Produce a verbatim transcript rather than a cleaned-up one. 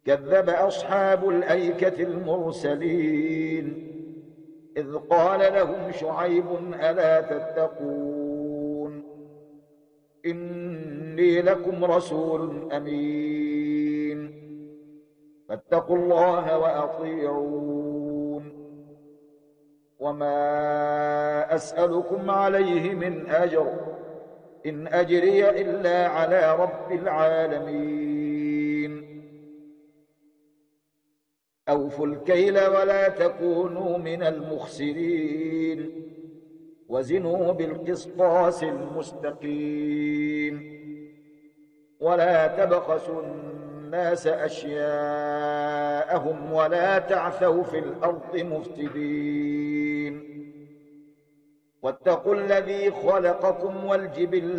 كذب أصحاب الأيكة المرسلين إذ قال لهم شعيب ألا تتقون إني لكم رسول أمين فاتقوا الله وأطيعون وما أسألكم عليه من أجر إن أجري إلا على رب العالمين أوفوا الكيل ولا تكونوا من المخسرين وزنوا بالقسطاس المستقيم ولا تبخسوا الناس أشياءهم ولا تعثوا في الأرض مفسدين واتقوا الذي خلقكم والجبلة